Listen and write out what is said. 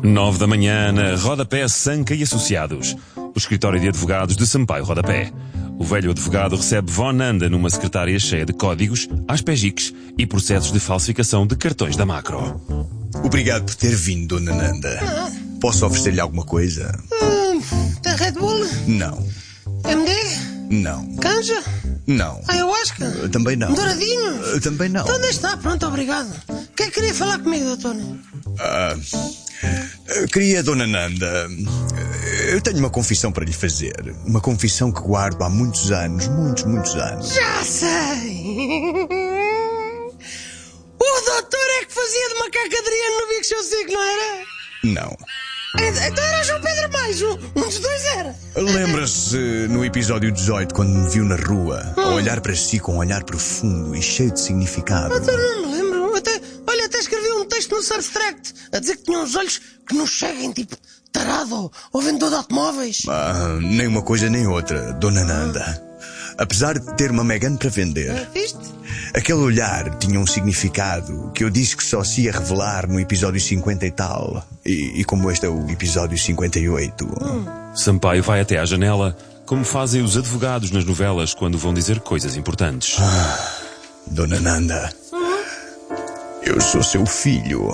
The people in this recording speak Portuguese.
9 da manhã, na Rodapé Sanca e Associados, o escritório de advogados de Sampaio Rodapé. O velho advogado recebe Vó Nanda numa secretária cheia de códigos, aspegiques e processos de falsificação de cartões da Macro. Obrigado por ter vindo, Dona Nanda. Posso oferecer-lhe alguma coisa? Tem Red Bull? Não. MD? Não. Canja? Não. Ayahuasca? Também não. Douradinho? Também não. Então deixa estar, pronto, obrigado. O que é que queria falar comigo, doutor? Queria, Dona Nanda, eu tenho uma confissão para lhe fazer. Uma confissão que guardo há muitos anos, muitos anos. Já sei! O doutor é que fazia de macaco Adriano no Big Show 5, não era? Não. Então era João Pedro mais, um dos dois era. Lembra-se no episódio 18, quando me viu na rua, a olhar para si com um olhar profundo e cheio de significado? Doutor, não me lembro. Até escrevi um texto no Substract a dizer que tinha uns olhos que nos cheguem, tipo tarado ou vendedor de automóveis. Nem uma coisa nem outra, Dona Nanda. Apesar de ter uma Megane para vender, Viste? aquele olhar tinha um significado que eu disse que só se ia revelar no episódio 50 e tal. E como este é o episódio 58... Sampaio vai até à janela, como fazem os advogados nas novelas quando vão dizer coisas importantes. Dona Nanda, eu sou seu filho.